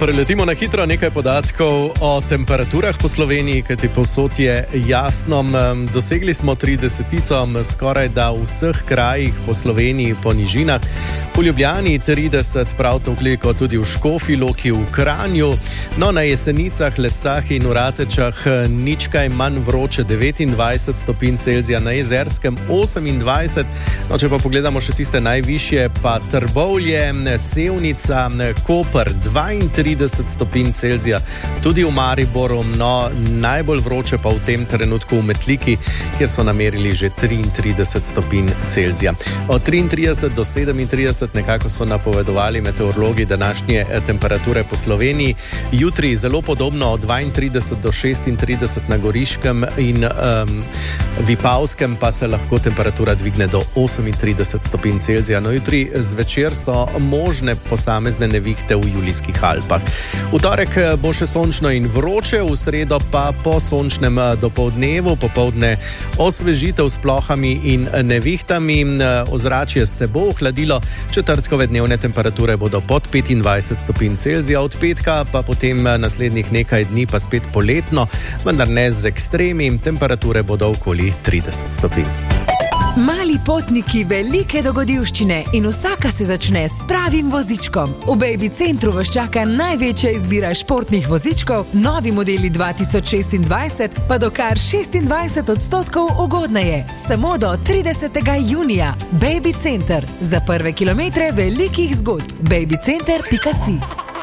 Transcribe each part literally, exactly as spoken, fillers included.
Preletimo na hitro nekaj podatkov o temperaturah po Sloveniji, kajti povsod je jasno. Dosegli smo tridesetico, skoraj da v vseh krajih po Sloveniji, po nižinah. V Ljubljani trideset, prav toliko tudi v Škofji Loki, v Kranju. No, na Jesenicah, Lescah in v Ratečah nič kaj manj vroče, devetindvajset stopinj Celzija, na Jezerskem osemindvajset. No, če pa pogledamo še tiste najvišje, pa Trbovlje, Sevnica, Koper, dvaintrideset stopinj Celzija, tudi v Mariboru, no, najbolj vroče pa v tem trenutku v Metliki, kjer so namerili že triintrideset stopinj Celzija. Od triintrideset do sedemintrideset nekako so napovedovali meteorologi današnje temperature po Sloveniji. Jutri zelo podobno, od dvaintrideset do šestintrideset na Goriškem in um, Vipavskem pa se lahko temperatura dvigne do osemintrideset stopinj Celzija. No, jutri zvečer so možne posamezne nevihte v Julijskih Alpah. V torek bo še sončno in vroče, v sredo pa po sončnem dopoldnevu, popoldne osvežitev s plohami in nevihtami. Ozračje se bo ohladilo, četrtkove dnevne temperature bodo pod petindvajset stopinj Celzija, od petka pa potem naslednjih nekaj dni pa spet poletno, vendar ne z ekstremi, temperature bodo okoli trideset stopinj. Mali potniki, velike dogodivščine in vsaka se začne s pravim vozičkom. V Baby Centru vas čaka največja izbira športnih vozičkov, novi modeli dva tisoč šestindvajset pa do kar šestindvajset odstotkov ugodneje. Samo do tridesetega junija. Baby Center. Za prve kilometre velikih zgodb. babycenter pika si.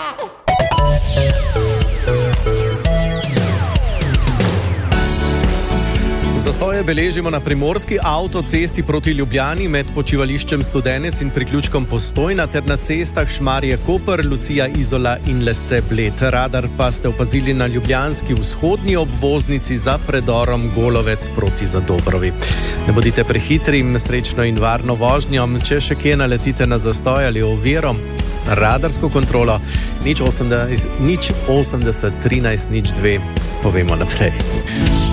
Zastoje beležimo na primorski avtocesti proti Ljubljani med počivališčem Studenec in priključkom Postojna ter na cestah Šmarje-Koper, Lucija, Izola in Lesce-Bled. Radar pa ste opazili na ljubljanski vzhodni obvoznici za predorom Golovec proti Zadobrovi. Ne bodite prehitri, srečno in varno vožnjo. Če še kje naletite na zastoj ali oviro, radarsko kontrolo nič osemdeset trinajst nič dve povemo naprej.